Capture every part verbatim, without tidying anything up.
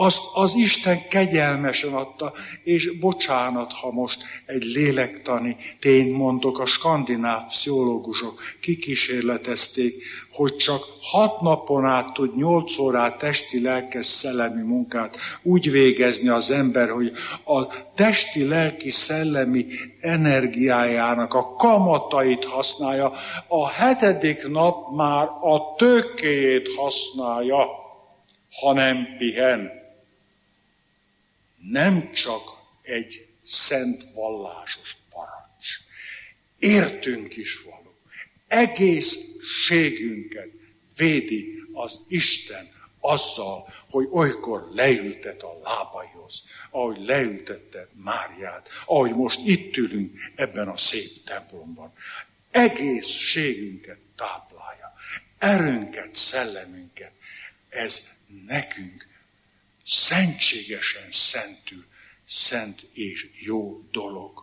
azt az Isten kegyelmesen adta, és bocsánat, ha most egy lélektani tényt mondok, a skandináv pszichológusok kikísérletezték, hogy csak hat napon át tud nyolc órát testi, lelkes, szellemi munkát úgy végezni az ember, hogy a testi, lelki, szellemi energiájának a kamatait használja, a hetedik nap már a tőkéjét használja, ha nem pihen. Nem csak egy szent vallásos parancs. Értünk is való. Egészségünket védi az Isten azzal, hogy olykor leültet a lábaihoz, ahogy leültette Máriát, ahogy most itt ülünk ebben a szép templomban. Egészségünket táplálja, erőnket, szellemünket. Ez nekünk szentségesen szentül, szent és jó dolog.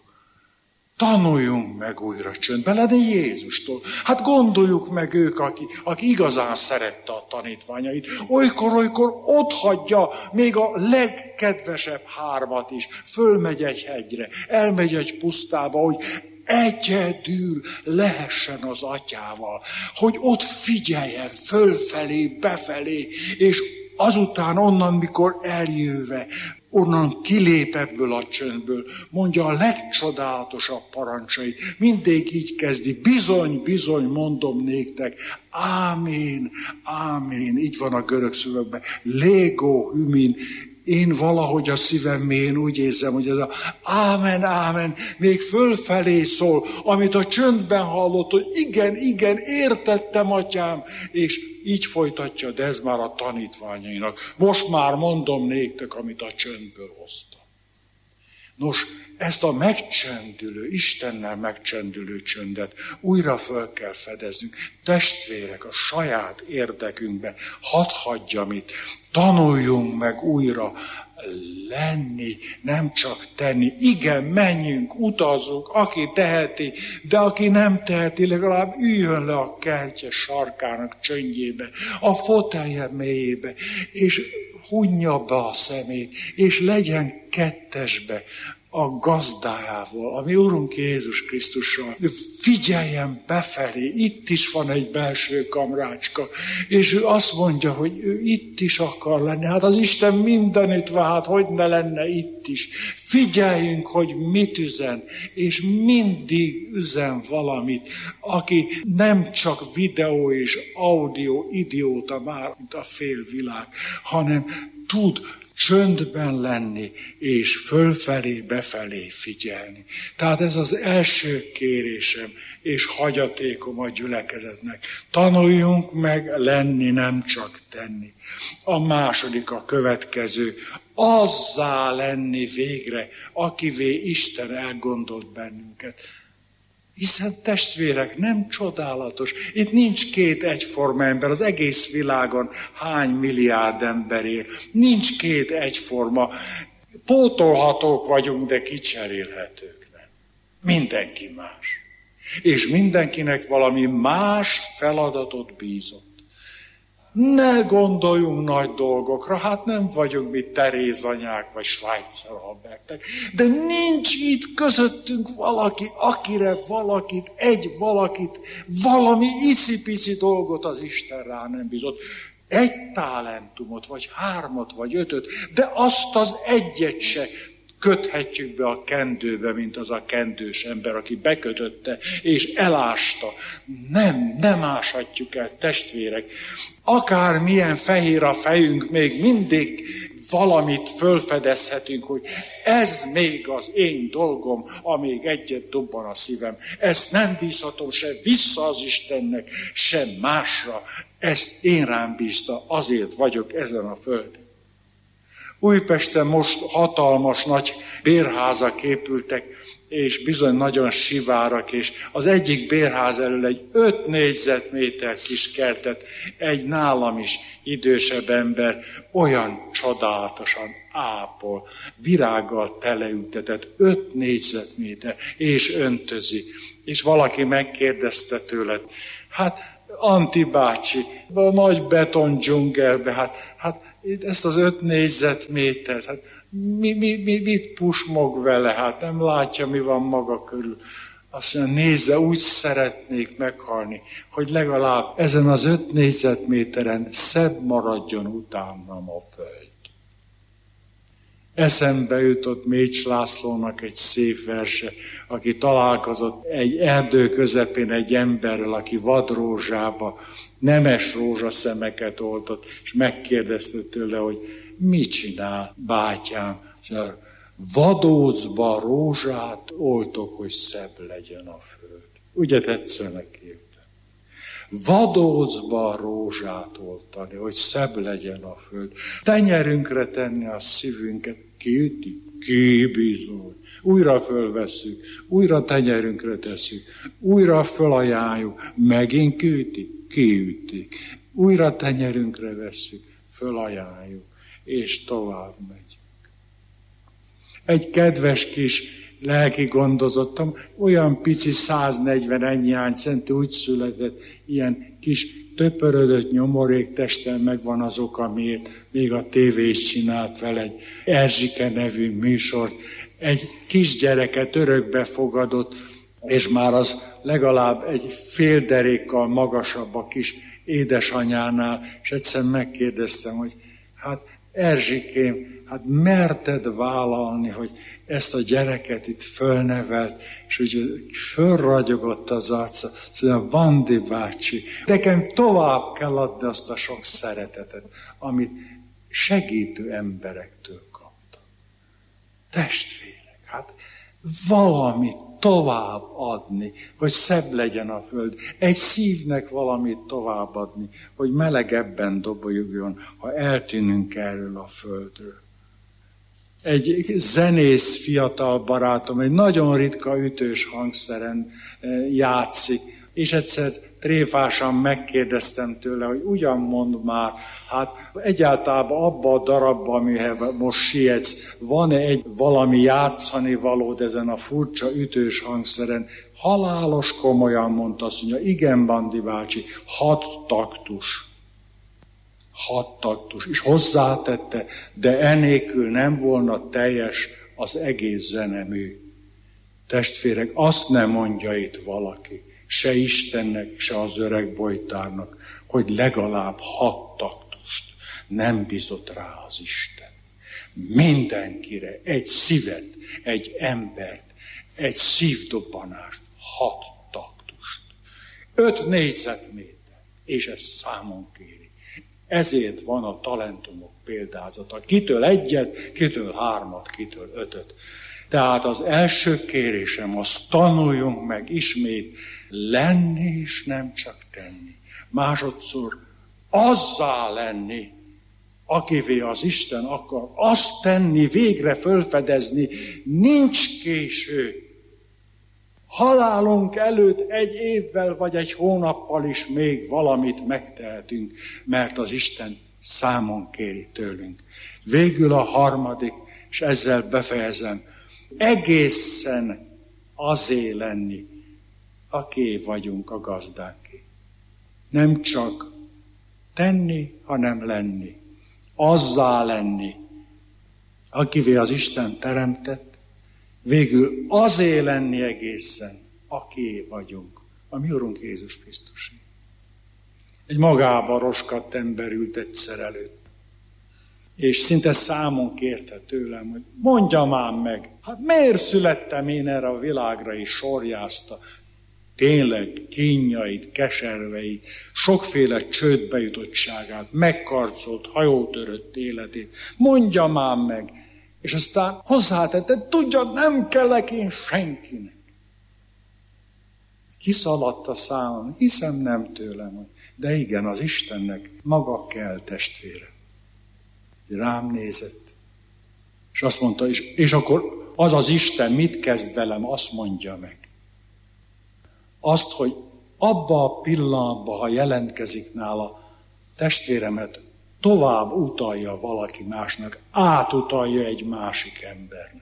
Tanuljunk meg újra csöndbe lenni Jézustól. Hát gondoljuk meg ők, aki, aki igazán szerette a tanítványait. Olykor-olykor ott hagyja még a legkedvesebb hármat is. Fölmegy egy hegyre, elmegy egy pusztába, hogy egyedül lehessen az atyával. Hogy ott figyeljen fölfelé, befelé, és azután onnan, mikor eljöve, onnan kilép ebből a csöndből, mondja a legcsodálatosabb parancsait. Mindig így kezdi, bizony, bizony, mondom néktek, ámén, ámén, így van a görög szövegben, légó, hümin. Én valahogy a szívem mélyén úgy érzem, hogy ez a ámen, ámen, még fölfelé szól, amit a csöndben hallott, hogy igen, igen, értettem, atyám, és így folytatja, de ez már a tanítványainak. Most már mondom néktek, amit a csöndből hoztam. Nos, ezt a megcsendülő, Istennel megcsendülő csöndet újra föl kell fedeznünk. Testvérek, a saját érdekünkben, hadd hagyjam itt, tanuljunk meg újra lenni, nem csak tenni. Igen, menjünk, utazzunk, aki teheti, de aki nem teheti, legalább üljön le a kertje sarkának csöndjébe, a fotelje mélyébe, és hunja be a szemét, és legyen kettesbe a gazdájával, ami Urunk Jézus Krisztussal. Figyeljen befelé, itt is van egy belső kamrácska, és ő azt mondja, hogy ő itt is akar lenni. Hát az Isten mindenütt van, hát hogy ne lenne itt is. Figyeljünk, hogy mit üzen, és mindig üzen valamit, aki nem csak videó és audio idióta már, mint a félvilág, hanem tud csöndben lenni, és fölfelé, befelé figyelni. Tehát ez az első kérésem, és hagyatékom a gyülekezetnek. Tanuljunk meg lenni, nem csak tenni. A második, a következő, azzá lenni végre, akivé Isten elgondolt bennünket. Hiszen testvérek, nem csodálatos. Itt nincs két egyforma ember, az egész világon hány milliárd ember él. Nincs két egyforma. Pótolhatók vagyunk, de kicserélhetők nem. Mindenki más. És mindenkinek valami más feladatot bízott. Ne gondoljunk nagy dolgokra, hát nem vagyunk mi Terézanyák vagy Schweitzer Albertek, de nincs itt közöttünk valaki, akire valakit, egy valakit, valami icipici dolgot az Isten rá nem bízott. Egy talentumot, vagy hármat, vagy ötöt, de azt az egyet se köthetjük be a kendőbe, mint az a kendős ember, aki bekötötte és elásta. Nem, nem áshatjuk el, testvérek. Akármilyen fehér a fejünk, még mindig valamit fölfedezhetünk, hogy ez még az én dolgom, amíg egyet dobban a szívem. Ezt nem bízhatom se vissza az Istennek, se másra. Ezt én rám bízta, azért vagyok ezen a földön. Újpesten most hatalmas nagy bérházak épültek, és bizony nagyon sivárak, és az egyik bérház elől egy öt négyzetméter kis kertet egy nálam is idősebb ember olyan csodálatosan ápol, virággal teleültetett, öt négyzetméter, és öntözi. És valaki megkérdezte tőle, hát Anti bácsi, a nagy beton dzsungelbe, hát, hát ezt az öt négyzetmétert, hát mi, mi, mi, mit pusmog vele, hát nem látja, mi van maga körül. Azt mondja, nézze, úgy szeretnék meghalni, hogy legalább ezen az öt négyzetméteren szebb maradjon utánam a föld. Eszembe jutott Mécs Lászlónak egy szép verse, aki találkozott egy erdő közepén egy emberrel, aki vadrózsába, nemes rózsaszemeket oltott, és megkérdezte tőle, hogy mit csinál, bátyám? Szóval, vadózba rózsát oltok, hogy szebb legyen a föld. Ugye tetszenek érte? Vadózba rózsát oltani, hogy szebb legyen a föld. Tenyerünkre tenni a szívünket. Ki üti? Ki bizony. Újra fölvesszük, újra tenyerünkre tesszük, újra fölajánljuk, megint kiüti? Kiütik. Újra tenyerünkre vesszük, fölajánljuk, és tovább megyünk. Egy kedves kis lelki gondozottam, olyan pici, száznegyven ennyi centi, úgy született, ilyen kis töpörödött nyomoréktesten megvan az oka, miért még a tévé is csinált vele egy Erzsike nevű műsort. Egy kisgyereket örökbe fogadott, és már az legalább egy fél derékkal magasabb a kis édesanyánál, és egyszer megkérdeztem, hogy hát Erzsikém, hát merted vállalni, hogy ezt a gyereket itt fölnevelt, és úgy fölragyogott az arca, szóval Bandi bácsi, nekem tovább kell adni azt a sok szeretetet, amit segítő emberektől kaptam. Testvérek, hát valamit tovább adni, hogy szebb legyen a föld. Egy szívnek valamit tovább adni, hogy melegebben dobolyogjon, ha eltűnünk erről a földről. Egy zenész fiatal barátom, egy nagyon ritka ütős hangszeren játszik, és egyszer tréfásan megkérdeztem tőle, hogy ugyan mond már, hát egyáltalán abba a darabba, amihez most sietsz, van-e egy valami játszani valód ezen a furcsa ütős hangszeren? Halálos komolyan mondta, azt mondja, igen, Bandi bácsi, hat taktus. Hat taktus. És hozzátette, de enélkül nem volna teljes az egész zenemű. Testvérek, azt nem mondja itt valaki, se Istennek, se az öreg bojtárnak, hogy legalább hat taktust nem bizott rá az Isten. Mindenkire egy szívet, egy embert, egy szívdobbanást, hat taktust. Öt négyzetméter, és ez számon kéri. Ezért van a talentumok példázata. Kitől egyet, kitől hármat, kitől ötöt. Tehát az első kérésem, az tanuljunk meg ismét lenni és nem csak tenni. Másodszor azzá lenni, akivé az Isten akar, azt tenni, végre fölfedezni, nincs késő. Halálunk előtt egy évvel vagy egy hónappal is még valamit megtehetünk, mert az Isten számon kéri tőlünk. Végül a harmadik, és ezzel befejezem, egészen azé lenni, aké vagyunk a gazdánké. Nem csak tenni, hanem lenni. Azzá lenni, akivé az Isten teremtett, végül azé lenni egészen, aké vagyunk, a mi Urunk Jézus Krisztusé. Egy magába roskadt ember ült egyszer előtt, és szinte számon kérte tőlem, hogy mondjam ám meg, hát miért születtem én erre a világra, és sorjázta tényleg kínjait, keserveit, sokféle csődbejutottságát, megkarcolt, hajótörött életét. Mondjam ám meg, és aztán hozzátette, tudja, nem kellek én senkinek. Kiszaladt a számom, hiszem nem tőlem, de igen, az Istennek maga kell, testvére. Rám nézett, és azt mondta, és, és akkor az az Isten mit kezd velem, azt mondja meg. Azt, hogy abba a pillanatban, ha jelentkezik nála, testvéremet tovább utalja valaki másnak, átutalja egy másik embernek.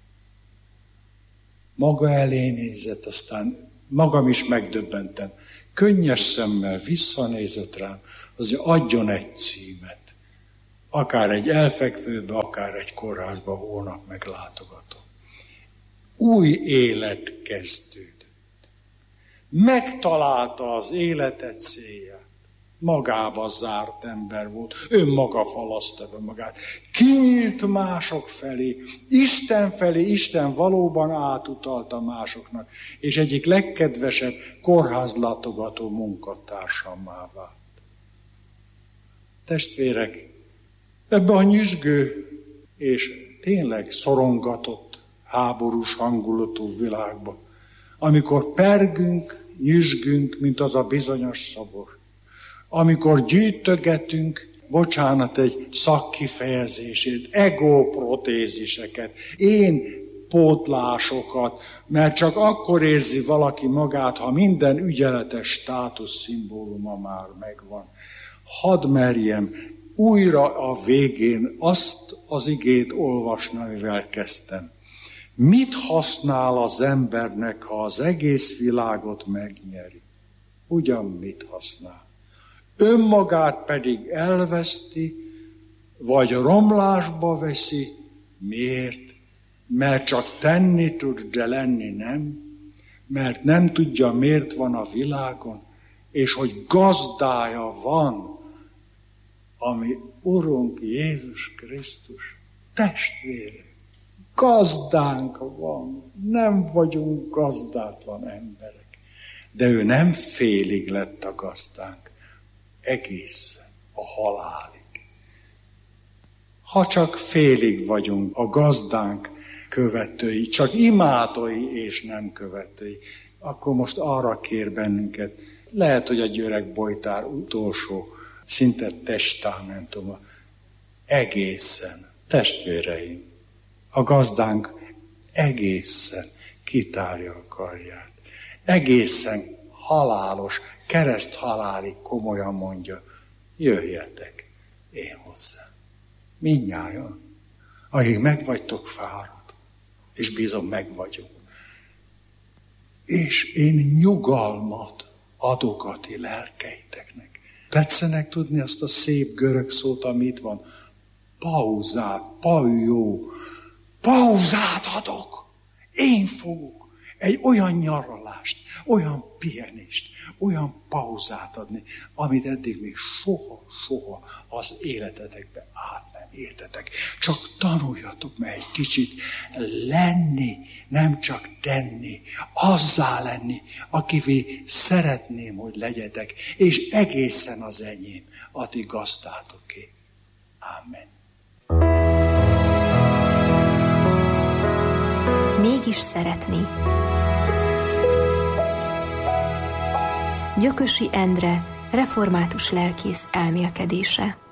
Maga elé nézett, aztán magam is megdöbbentem. könnyes szemmel visszanézett rám, azért adjon egy címet. Akár egy elfekvőbe, akár egy kórházba holnap meglátogatom. Új élet kezdődött. Megtalálta az élete célját. Magába zárt ember volt, önmaga falaszta be magát. Kinyílt mások felé, Isten felé, Isten valóban átutalta másoknak, és egyik legkedvesebb kórházlátogató munkatársammá vált. Testvérek, ebbe a nyüzsgő és tényleg szorongatott, háborús hangulatú világba, amikor pergünk, nyüzsgünk, mint az a bizonyos szobor, amikor gyűjtögetünk, bocsánat egy szakkifejezését, egoprotéziseket, én pótlásokat, mert csak akkor érzi valaki magát, ha minden ügyeletes státuszszimbóluma már megvan. Hadd merjem újra a végén azt az igét olvasni, amivel kezdtem. Mit használ az embernek, ha az egész világot megnyeri? Ugyan mit használ? Önmagát pedig elveszti, vagy romlásba veszi. Miért? Mert csak tenni tud, de lenni nem. Mert nem tudja, miért van a világon, és hogy gazdája van, ami Urunk Jézus Krisztus. Testvére, gazdánk van, nem vagyunk gazdátlan emberek. De ő nem félig lett a gazdánk, egészen a halálig. Ha csak félig vagyunk a gazdánk követői, csak imádói és nem követői, akkor most arra kér bennünket, lehet, hogy egy öreg bojtár utolsó, szinte testamentuma, egészen, testvéreim, a gazdánk egészen kitárja a karját. Egészen halálos, kereszt halálig komolyan mondja, jöjjetek én hozzám. Mindnyájan, akik meg vagytok fáradt, és bizony meg vagyunk. És én nyugalmat adok a ti lelkeiteknek. Tetszenek tudni azt a szép görög szót, ami itt van? Pauzát, paujó. Pauzát adok. Én fogok egy olyan nyaralást, olyan pihenést, olyan pauzát adni, amit eddig még soha, soha az életetekbe át nem értetek. Csak tanuljatok meg egy kicsit lenni, nem csak tenni, azzá lenni, akivé szeretném, hogy legyetek, és egészen az enyém, a ti gazdátoké. Amen. Mégis szeretni. Gyökösi Endre, református lelkész elmélkedése.